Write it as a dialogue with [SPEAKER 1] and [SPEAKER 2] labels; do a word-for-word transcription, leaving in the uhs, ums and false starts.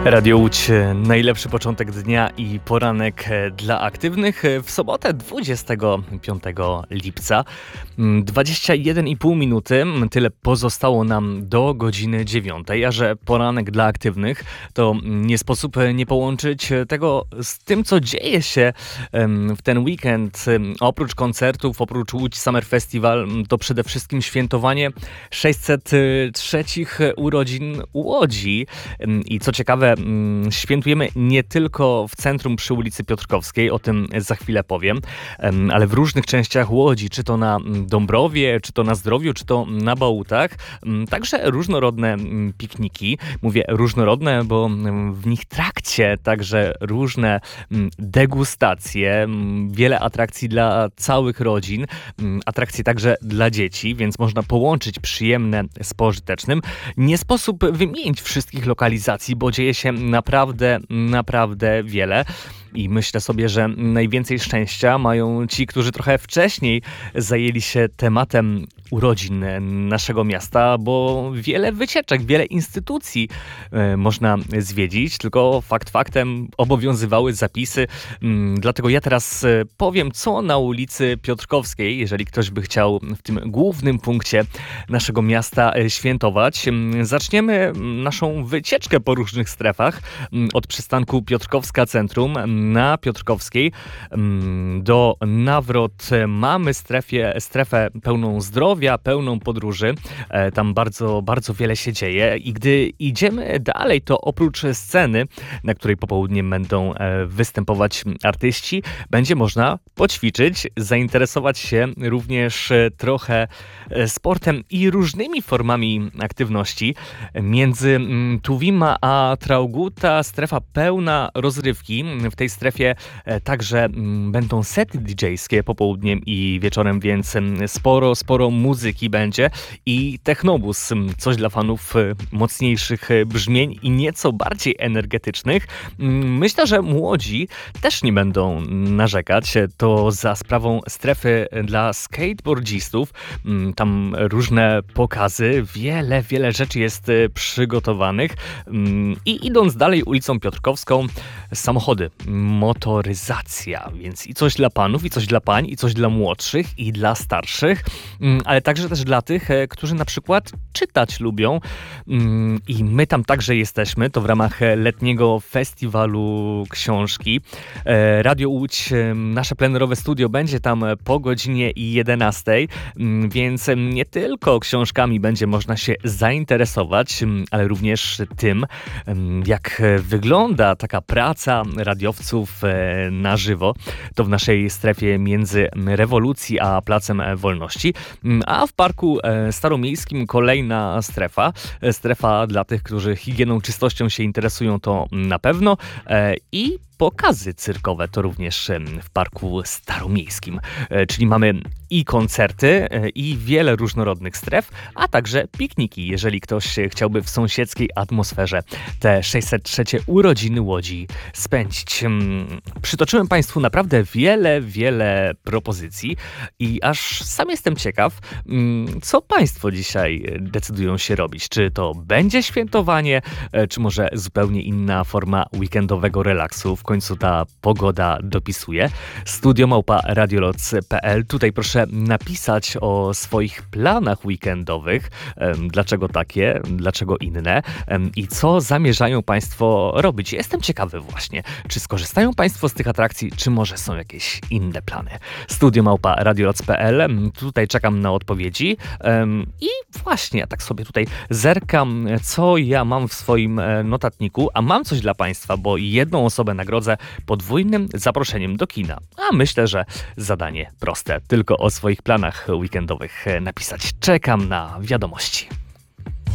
[SPEAKER 1] Radio Łódź, najlepszy początek dnia i poranek dla aktywnych w sobotę dwudziestego piątego lipca. dwadzieścia jeden i pół minuty, tyle pozostało nam do godziny dziewiątej, a że poranek dla aktywnych, to nie sposób nie połączyć tego z tym, co dzieje się w ten weekend. Oprócz koncertów, oprócz Łódź Summer Festival, to przede wszystkim świętowanie sześćset trzech urodzin Łodzi. I co ciekawe, świętujemy nie tylko w centrum przy ulicy Piotrkowskiej, o tym za chwilę powiem, ale w różnych częściach Łodzi, czy to na Dąbrowie, czy to na Zdrowiu, czy to na Bałutach. Także różnorodne pikniki. Mówię różnorodne, bo w nich trakcie także różne degustacje, wiele atrakcji dla całych rodzin, atrakcje także dla dzieci, więc można połączyć przyjemne z pożytecznym. Nie sposób wymienić wszystkich lokalizacji, bo dzieje się naprawdę, naprawdę wiele. I myślę sobie, że najwięcej szczęścia mają ci, którzy trochę wcześniej zajęli się tematem urodzin naszego miasta, bo wiele wycieczek, wiele instytucji e, można zwiedzić, tylko fakt faktem obowiązywały zapisy. Mm, dlatego ja teraz powiem, co na ulicy Piotrkowskiej, jeżeli ktoś by chciał w tym głównym punkcie naszego miasta świętować. Zaczniemy naszą wycieczkę po różnych strefach od przystanku Piotrkowska Centrum na Piotrkowskiej do Nawrot. Mamy strefę, strefę pełną zdrowia, pełną podróży. Tam bardzo, bardzo wiele się dzieje i gdy idziemy dalej, to oprócz sceny, na której popołudniem będą występować artyści, będzie można poćwiczyć, zainteresować się również trochę sportem i różnymi formami aktywności. Między Tuwima a Trauguta strefa pełna rozrywki. W tej strefie także będą sety didżejskie popołudniem i wieczorem, więc sporo, sporo muzyki będzie i technobus, coś dla fanów mocniejszych brzmień i nieco bardziej energetycznych. Myślę, że młodzi też nie będą narzekać. To za sprawą strefy dla skateboardzistów. Tam różne pokazy, wiele, wiele rzeczy jest przygotowanych. I idąc dalej ulicą Piotrkowską, samochody, motoryzacja, więc i coś dla panów, i coś dla pań, i coś dla młodszych, i dla starszych, ale także też dla tych, którzy na przykład czytać lubią. I my tam także jesteśmy, to w ramach letniego festiwalu książki. Radio Łódź, nasze plenerowe studio będzie tam po godzinie jedenastej, więc nie tylko książkami będzie można się zainteresować, ale również tym, jak wygląda taka praca radiowców na żywo. To w naszej strefie między Rewolucji a Placem Wolności. A w Parku Staromiejskim kolejna strefa. Strefa dla tych, którzy higieną, czystością się interesują, to na pewno. I pokazy cyrkowe to również w Parku Staromiejskim. Czyli mamy i koncerty, i wiele różnorodnych stref, a także pikniki, jeżeli ktoś chciałby w sąsiedzkiej atmosferze te sześćset trzy urodziny Łodzi spędzić. Przytoczyłem Państwu naprawdę wiele, wiele propozycji i aż sam jestem ciekaw, co Państwo dzisiaj decydują się robić. Czy to będzie świętowanie, czy może zupełnie inna forma weekendowego relaksu. W końcu ta pogoda dopisuje. Studio małpa radioloc kropka p l. Tutaj proszę napisać o swoich planach weekendowych. Dlaczego takie, dlaczego inne i co zamierzają Państwo robić. Jestem ciekawy właśnie, czy skorzystają Państwo z tych atrakcji, czy może są jakieś inne plany. Studio małpa radioloc kropka p l. Tutaj czekam na odpowiedzi i właśnie ja tak sobie tutaj zerkam, co ja mam w swoim notatniku, a mam coś dla Państwa, bo jedną osobę nagrodzę podwójnym zaproszeniem do kina. A myślę, że zadanie proste. Tylko o swoich planach weekendowych napisać. Czekam na wiadomości.